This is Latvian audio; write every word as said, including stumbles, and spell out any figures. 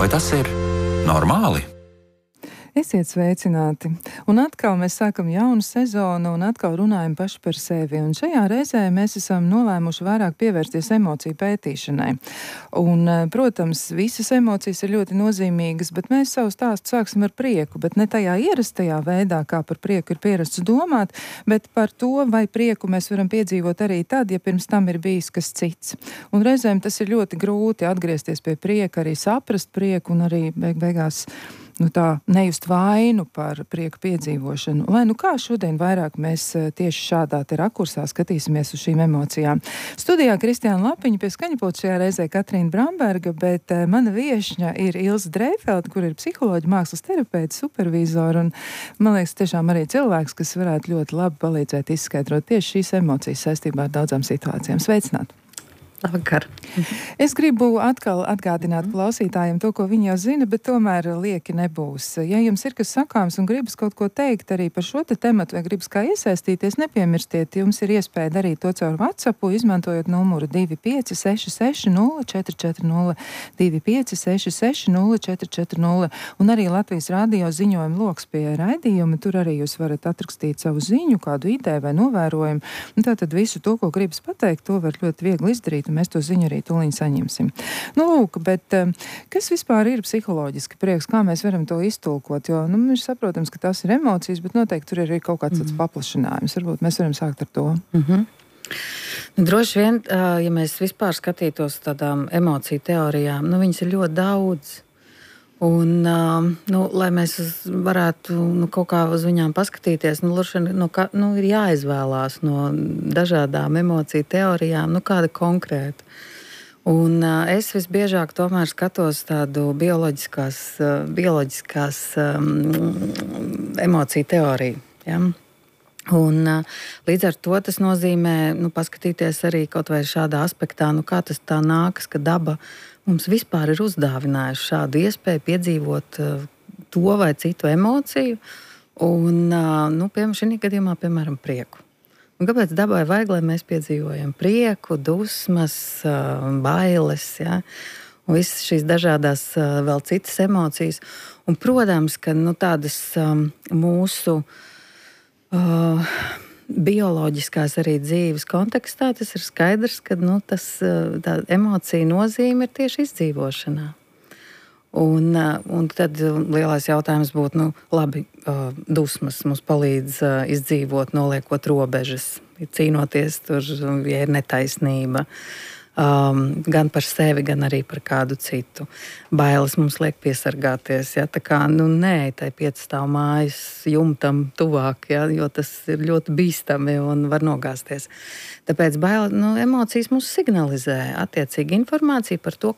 Vai tas ir normāli? Esiet sveicināti! Un atkal mēs sākam jaunu sezonu un atkal runājam paši par sevi. Un šajā reizē mēs esam nolēmuši vairāk pievērsties emociju pētīšanai. Un, protams, visas emocijas ir ļoti nozīmīgas, bet mēs savu stāstu sāksim ar prieku, bet ne tajā ierastajā veidā, kā par prieku ir pierasts domāt, bet par to, vai prieku mēs varam piedzīvot arī tad, ja pirms tam ir bijis kas cits. Un reizēm tas ir ļoti grūti atgriezties pie prieka, arī saprast prieku un arī beig beigās nu tā, nejust vainu par prieku piedzīvošanu. Lai nu kā šodien vairāk mēs tieši šādā te rakursā skatīsimies uz šīm emocijām. Studijā Kristiāna Lapiņa, pie skaņapulta šajā reizē Katrīna Bramberga, bet mana viešņa ir Ilze Dreifelde, kur ir psiholoģa, mākslas terapeita, supervizora un, man liekas, tiešām arī cilvēks, kas varētu ļoti labi palīdzēt izskaidrot tieši šīs emocijas saistībā ar daudzām situācijām. Sveicināt! Labvakar. Es gribu atkal atgādināt klausītājiem to, ko viņi jau zina, bet tomēr lieki nebūs. Ja jums ir kas sakāms un gribas kaut ko teikt arī par šo te tematu vai gribas kā iesaistīties, nepiemirstiet, jums ir iespēja darīt to caur WhatsAppu, izmantojot numuru divi pieci seši seši nulle četri četri nulle, divi pieci seši seši nulle četri četri nulle, un arī Latvijas radio ziņojuma loks pie raidījuma. Tur arī jūs varat atrakstīt savu ziņu, kādu ideju vai novērojumu. Un tātad visu to, ko gribas pateikt, to var ļoti viegli izdarīt. Mēs to ziņu arī tūlīt saņemsim. Nu, lūk, bet kas vispār ir psiholoģiski prieks? Kā mēs varam to iztulkot? Jo, nu, mēs saprotams, ka tas ir emocijas, bet noteikti tur ir arī kaut kāds tāds mm. paplašinājums. Varbūt mēs varam sākt ar to. Mm-hmm. Nu, droši vien, ja mēs vispār skatītos tādām emociju teorijām, nu, viņas ir ļoti daudz. Un, nu, lai mēs varētu nu, kaut kā uz viņām paskatīties, nu, nu, ka, nu, ir jāizvēlās no dažādām emociju teorijām, nu, kāda konkrēta. Un es visbiežāk tomēr skatos tādu bioloģiskās, bioloģiskās um, emociju teoriju. Ja? Un, līdz ar to tas nozīmē nu, paskatīties arī kaut vai šādā aspektā, nu, kā tas tā nākas, ka daba mums vispār ir uzdāvinājusi šādu iespēju piedzīvot uh, to vai citu emociju, un, uh, nu, piemēram, šī gadījumā, piemēram, prieku. Un kāpēc dabai vajag, lai mēs piedzīvojam prieku, dusmas, uh, bailes, ja? Un visas šīs dažādās uh, vēl citas emocijas. Un, protams, ka nu, tādas um, mūsu uh, bioloģiskās arī dzīves kontekstā, tas ir skaidrs, ka nu, tas, tā emocija nozīme ir tieši izdzīvošanā. Un, un tad lielais jautājums būtu, nu, labi, dusmas mums palīdz izdzīvot, noliekot robežas, cīnoties tur, ja ir netaisnība. Um, gan par sevi, gan arī par kādu citu. Bailes mums liek piesargāties, ja? Tā kā, nu, nē, tai piecstāv mājas jumtam tuvāk, ja? Jo tas ir ļoti bīstami un var nogāzties. Tāpēc baile, nu, emocijas mums signalizē attiecīgi informāciju par to,